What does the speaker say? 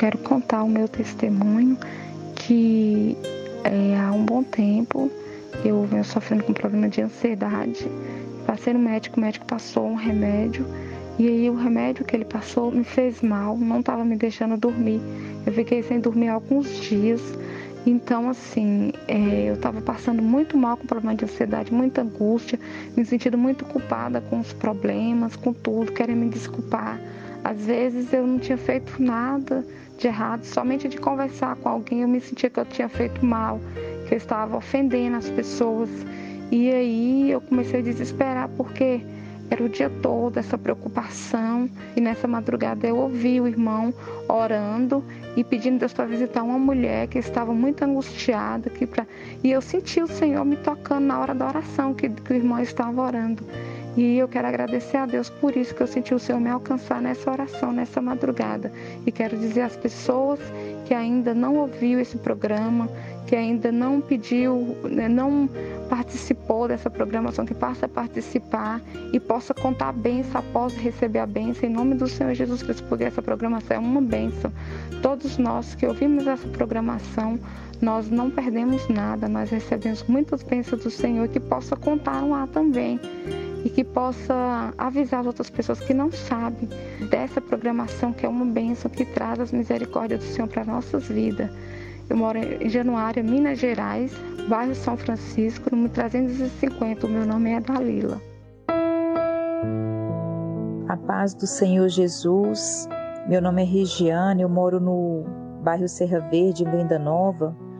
quero contar o meu testemunho, que há um bom tempo eu venho sofrendo com problema de ansiedade. Passei no médico, o médico passou um remédio, e aí o remédio que ele passou me fez mal, não estava me deixando dormir. Eu fiquei sem dormir alguns dias. Então, assim, eu estava passando muito mal com problema de ansiedade, muita angústia, me sentindo muito culpada com os problemas, com tudo, querendo me desculpar. Às vezes eu não tinha feito nada de errado, somente de conversar com alguém eu me sentia que eu tinha feito mal, que eu estava ofendendo as pessoas. E aí eu comecei a desesperar porque era o dia todo essa preocupação, e nessa madrugada eu ouvi o irmão orando e pedindo Deus para visitar uma mulher que estava muito angustiada. E eu senti o Senhor me tocando na hora da oração que o irmão estava orando. E eu quero agradecer a Deus por isso, que eu senti o Senhor me alcançar nessa oração, nessa madrugada. E quero dizer às pessoas que ainda não ouviu esse programa, que ainda não pediu, não participou dessa programação, que possa participar e possa contar a bênção após receber a bênção, em nome do Senhor Jesus Cristo, porque essa programação é uma bênção. Todos nós que ouvimos essa programação, nós não perdemos nada, nós recebemos muitas bênçãos do Senhor, que possa contar lá também, e que possa avisar as outras pessoas que não sabem dessa programação, que é uma bênção, que traz as misericórdias do Senhor para nossas vidas. Eu moro em Januária, Minas Gerais, bairro São Francisco, número 350. O meu nome é Dalila. A paz do Senhor Jesus. Meu nome é Regiane, eu moro no bairro Serra Verde, em Venda Nova.